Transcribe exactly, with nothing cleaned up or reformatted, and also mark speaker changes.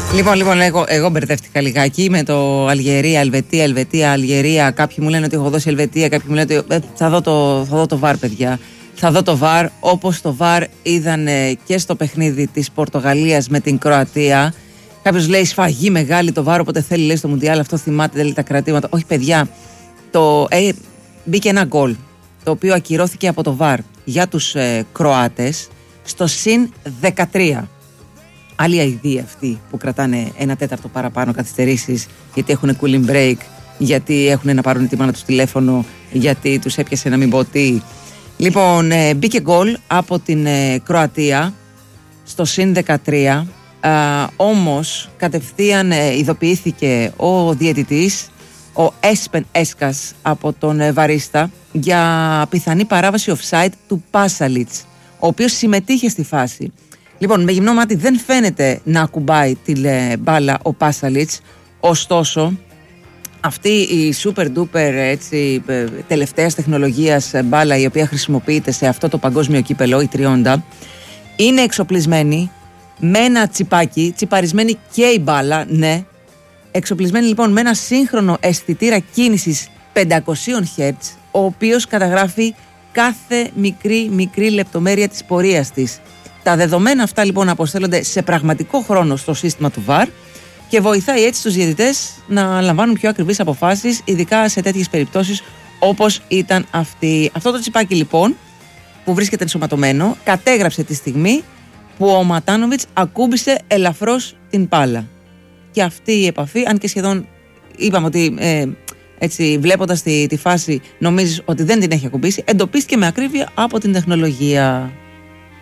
Speaker 1: Λοιπόν, λοιπόν εγώ, εγώ μπερδεύτηκα λιγάκι με το Αλγερία, Ελβετία, Ελβετία, Αλγερία. Κάποιοι μου λένε ότι έχω δώσει Ελβετία, κάποιοι μου λένε ότι ε, θα, δω το, θα δω το βαρ, παιδιά. Θα δω το βαρ, όπως το βαρ είδαν ε, και στο παιχνίδι της Πορτογαλίας με την Κροατία. Κάποιος λέει σφαγή μεγάλη το βαρ, όποτε θέλει λέει στο Μουντιάλ, αυτό θυμάται, δεν λέει τα κρατήματα. Όχι, παιδιά, το, ε, μπήκε ένα γκολ το οποίο ακυρώθηκε από το βαρ για τους ε, Κροάτες στο συν δεκατρία. Άλλη αηδία αυτοί που κρατάνε ένα τέταρτο παραπάνω καθυστερήσεις, γιατί έχουν cooling break, γιατί έχουν να πάρουν τη μάνα τους τηλέφωνο, γιατί τους έπιασε να μην πω τι. Λοιπόν, ε, μπήκε γκολ από την ε, Κροατία στο συν δεκατρία, ε, όμως κατευθείαν ε, ειδοποιήθηκε ο διαιτητής, ο Έσπεν Έσκας από τον ε, Βαρίστα, για πιθανή παράβαση offside του Πάσαλιτς, ο οποίος συμμετείχε στη φάση. Λοιπόν, με γυμνό μάτι δεν φαίνεται να ακουμπάει τη μπάλα ο Πάσαλιτς, ωστόσο αυτή η super duper έτσι, τελευταίας τεχνολογίας μπάλα η οποία χρησιμοποιείται σε αυτό το παγκόσμιο κύπελο, η τριάντα, είναι εξοπλισμένη με ένα τσιπάκι, τσιπαρισμένη και η μπάλα, ναι, εξοπλισμένη λοιπόν με ένα σύγχρονο αισθητήρα κίνησης πεντακόσια χερτζ, ο οποίος καταγράφει κάθε μικρή μικρή λεπτομέρεια της πορείας της. Τα δεδομένα αυτά λοιπόν αποστέλλονται σε πραγματικό χρόνο στο σύστημα του βαρ και βοηθάει έτσι τους διαιτητές να λαμβάνουν πιο ακριβείς αποφάσεις, ειδικά σε τέτοιες περιπτώσεις όπως ήταν αυτή. Αυτό το τσιπάκι λοιπόν που βρίσκεται ενσωματωμένο κατέγραψε τη στιγμή που ο Ματάνοβιτς ακούμπησε ελαφρώς την μπάλα. Και αυτή η επαφή, αν και σχεδόν είπαμε ότι ε, έτσι βλέποντας τη, τη φάση νομίζεις ότι δεν την έχει ακουμπήσει, εντοπίστηκε με ακρίβεια από την τεχνολογία.